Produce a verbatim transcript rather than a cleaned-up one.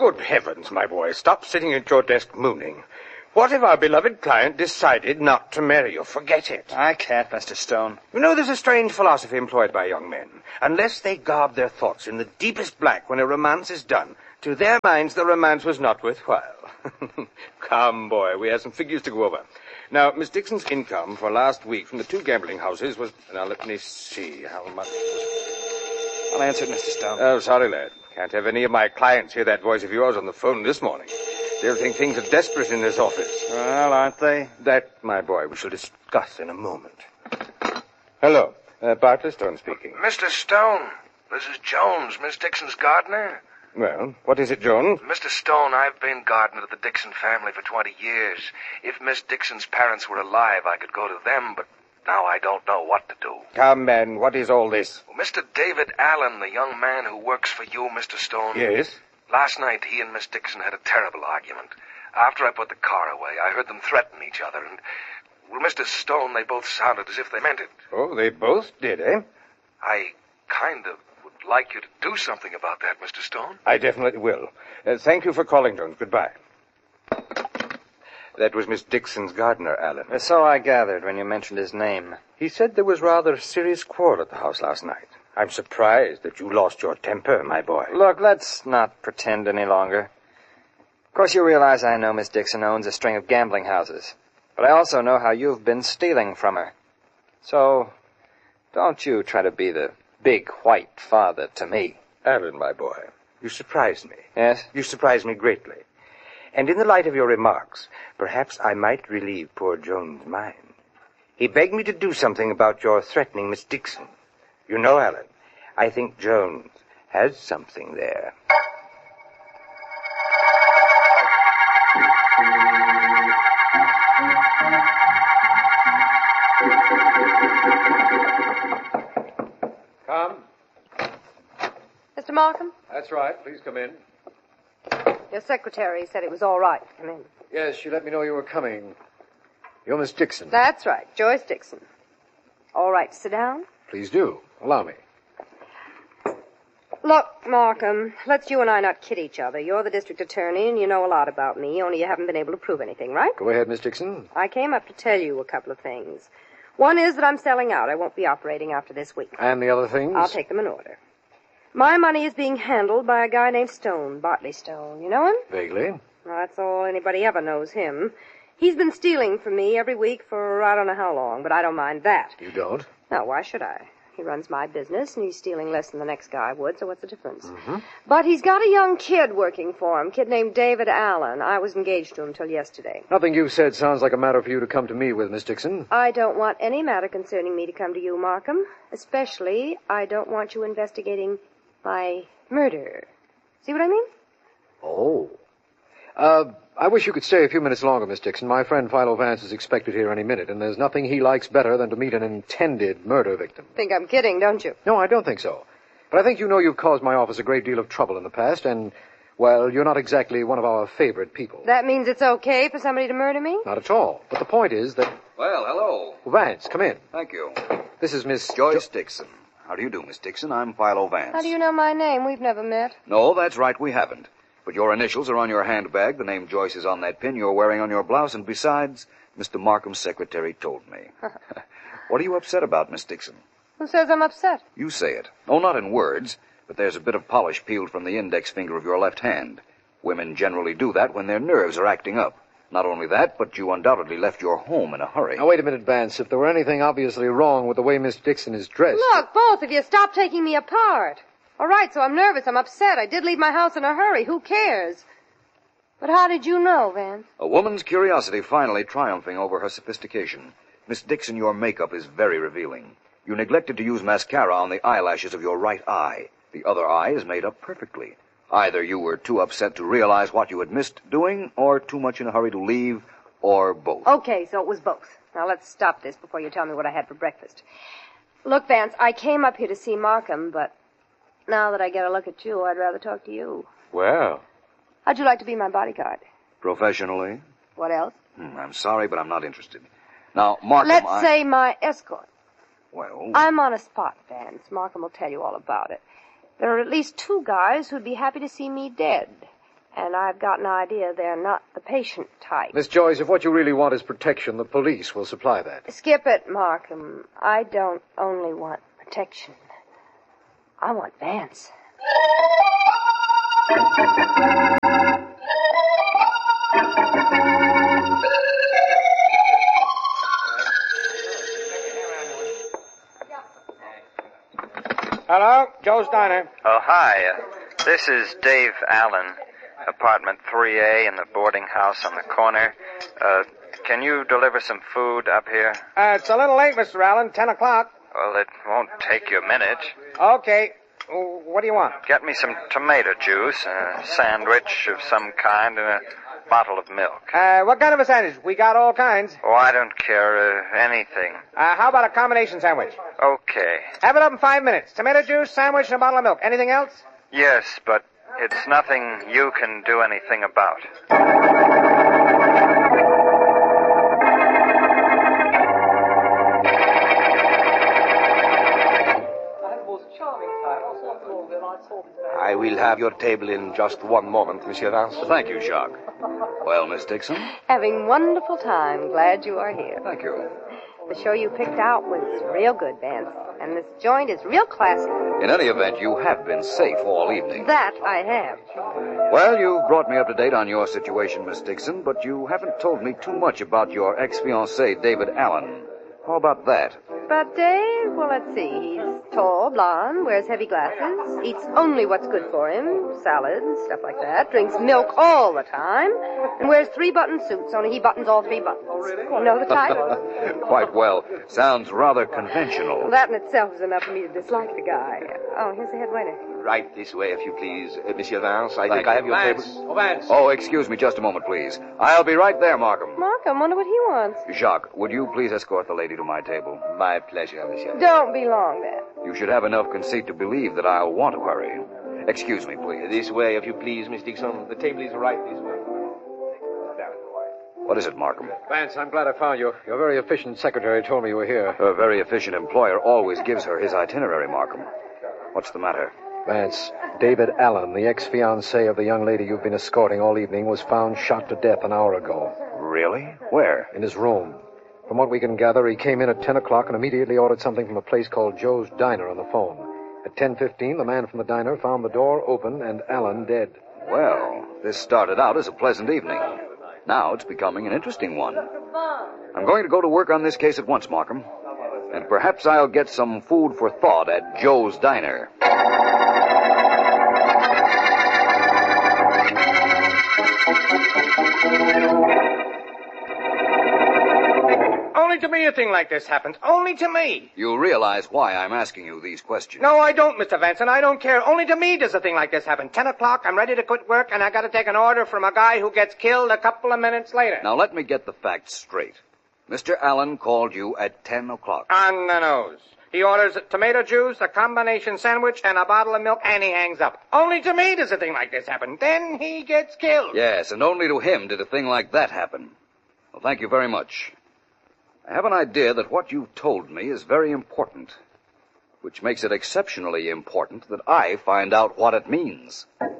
Good heavens, my boy, stop sitting at your desk mooning. What if our beloved client decided not to marry you? Forget it. I can't, Mister Stone. You know, there's a strange philosophy employed by young men. Unless they garb their thoughts in the deepest black when a romance is done, to their minds the romance was not worthwhile. Come, boy, we have some figures to go over. Now, Miss Dixon's income for last week from the two gambling houses was... Now, let me see how much... I'll answer it, Mister Stone. Oh, sorry, lad. Can't have any of my clients hear that voice of yours on the phone this morning. They'll think things are desperate in this office. Well, aren't they? That, my boy, we shall discuss in a moment. Hello. Uh, Bartley Stone speaking. Mister Stone, this is Jones, Miss Dixon's gardener. Well, what is it, Jones? Mister Stone, I've been gardener to the Dixon family for twenty years. If Miss Dixon's parents were alive, I could go to them, but now I don't know what to do. Come, man, what is all this? Well, Mister David Allen, the young man who works for you, Mister Stone. Yes? Last night, he and Miss Dixon had a terrible argument. After I put the car away, I heard them threaten each other, and, well, Mister Stone, they both sounded as if they meant it. Oh, they both did, eh? I kind of would like you to do something about that, Mister Stone. I definitely will. Uh, thank you for calling, Jones. Goodbye. That was Miss Dixon's gardener, Allen. So I gathered when you mentioned his name. He said there was rather a serious quarrel at the house last night. I'm surprised that you lost your temper, my boy. Look, let's not pretend any longer. Of course, you realize I know Miss Dixon owns a string of gambling houses. But I also know how you've been stealing from her. So, don't you try to be the big white father to me. Allen, my boy, you surprise me. Yes? You surprise me greatly. And in the light of your remarks, perhaps I might relieve poor Jones' mind. He begged me to do something about your threatening Miss Dixon. You know, Allen, I think Jones has something there. Come. Mister Markham? That's right. Please come in. Your secretary said it was all right to come in. Yes, she let me know you were coming. You're Miss Dixon. That's right, Joyce Dixon. All right to sit down? Please do. Allow me. Look, Markham, let's you and I not kid each other. You're the district attorney, and you know a lot about me, only you haven't been able to prove anything, right? Go ahead, Miss Dixon. I came up to tell you a couple of things. One is that I'm selling out. I won't be operating after this week. And the other things? I'll take them in order. My money is being handled by a guy named Stone, Bartley Stone. You know him? Vaguely. Well, that's all anybody ever knows him. He's been stealing from me every week for I don't know how long, but I don't mind that. You don't? No, why should I? He runs my business, and he's stealing less than the next guy would, so what's the difference? Mm-hmm. But he's got a young kid working for him, kid named David Allen. I was engaged to him till yesterday. Nothing you've said sounds like a matter for you to come to me with, Miss Dixon. I don't want any matter concerning me to come to you, Markham. Especially, I don't want you investigating my murder. See what I mean? Oh. Uh, I wish you could stay a few minutes longer, Miss Dixon. My friend Philo Vance is expected here any minute, and there's nothing he likes better than to meet an intended murder victim. Think I'm kidding, don't you? No, I don't think so. But I think you know you've caused my office a great deal of trouble in the past, and, well, you're not exactly one of our favorite people. That means it's okay for somebody to murder me? Not at all. But the point is that... Well, hello. Vance, come in. Thank you. This is Miss... Joyce jo- Dixon. How do you do, Miss Dixon? I'm Philo Vance. How do you know my name? We've never met. No, that's right, we haven't. But your initials are on your handbag, the name Joyce is on that pin you're wearing on your blouse, and besides, Mister Markham's secretary told me. What are you upset about, Miss Dixon? Who says I'm upset? You say it. Oh, not in words, but there's a bit of polish peeled from the index finger of your left hand. Women generally do that when their nerves are acting up. Not only that, but you undoubtedly left your home in a hurry. Now, wait a minute, Vance. If there were anything obviously wrong with the way Miss Dixon is dressed... Look, both of you, stop taking me apart. All right, so I'm nervous, I'm upset. I did leave my house in a hurry. Who cares? But how did you know, Vance? A woman's curiosity finally triumphing over her sophistication. Miss Dixon, your makeup is very revealing. You neglected to use mascara on the eyelashes of your right eye. The other eye is made up perfectly. Either you were too upset to realize what you had missed doing, or too much in a hurry to leave, or both. Okay, so it was both. Now let's stop this before you tell me what I had for breakfast. Look, Vance, I came up here to see Markham, but now that I get a look at you, I'd rather talk to you. Well... How'd you like to be my bodyguard? Professionally? What else? Hmm, I'm sorry, but I'm not interested. Now, Markham, Let's I... say my escort. Well... I'm on a spot, Vance. Markham will tell you all about it. There are at least two guys who'd be happy to see me dead. And I've got an idea they're not the patient type. Miss Joyce, if what you really want is protection, the police will supply that. Skip it, Markham. I don't only want protection. I want Vance. Hello, Joe's Diner. Oh, hi. Uh, this is Dave Allen, apartment three A in the boarding house on the corner. Uh, can you deliver some food up here? Uh, it's a little late, Mister Allen. Ten o'clock. Well, it won't take you a minute. Okay. What do you want? Get me some tomato juice, a sandwich of some kind, and a bottle of milk. Uh, what kind of a sandwich? We got all kinds. Oh, I don't care. Uh, anything. Uh, how about a combination sandwich? Okay. Have it up in five minutes. Tomato juice, sandwich, and a bottle of milk. Anything else? Yes, but it's nothing you can do anything about. I will have your table in just one moment, Monsieur Vance. Thank you, Jacques. Well, Miss Dixon? Having wonderful time. Glad you are here. Thank you. The show you picked out was real good, Vance. And this joint is real classy. In any event, you have been safe all evening. That I have. Well, you've brought me up to date on your situation, Miss Dixon, but you haven't told me too much about your ex-fiancé, David Allen. How about that? But Dave, well, let's see. He's tall, blonde, wears heavy glasses, eats only what's good for him, salads, stuff like that, drinks milk all the time, and wears three-button suits, only he buttons all three buttons. You know the type? Quite well. Sounds rather conventional. Well, that in itself is enough for me to dislike the guy. Oh, here's the head waiter. Right this way, if you please, uh, Monsieur Vance. I Thank think I have you. your Vance. table. Oh, Vance. Oh, excuse me just a moment, please. I'll be right there, Markham. Markham, wonder what he wants. Jacques, would you please escort the lady to my table? My pleasure, Monsieur. Don't be long, then. You should have enough conceit to believe that I'll want to hurry. Excuse me, please. This way, if you please, Miss Dixon. The table is right this way. What is it, Markham? Vance, I'm glad I found you. Your very efficient secretary told me you were here. Her very efficient employer always gives her his itinerary, Markham. What's the matter? Vance, David Allen, the ex-fiancé of the young lady you've been escorting all evening, was found shot to death an hour ago. Really? Where? In his room. From what we can gather, he came in at ten o'clock and immediately ordered something from a place called Joe's Diner on the phone. At ten fifteen, the man from the diner found the door open and Allen dead. Well, this started out as a pleasant evening. Now it's becoming an interesting one. I'm going to go to work on this case at once, Markham. And perhaps I'll get some food for thought at Joe's Diner. Only to me a thing like this happens. Only to me. You realize why I'm asking you these questions. No, I don't, Mister Vance, and I don't care. Only to me does a thing like this happen. Ten o'clock, I'm ready to quit work, and I gotta take an order from a guy who gets killed a couple of minutes later. Now let me get the facts straight. Mister Allen called you at ten o'clock. On the nose. He orders tomato juice, a combination sandwich, and a bottle of milk, and he hangs up. Only to me does a thing like this happen. Then he gets killed. Yes, and only to him did a thing like that happen. Well, thank you very much. I have an idea that what you've told me is very important, which makes it exceptionally important that I find out what it means.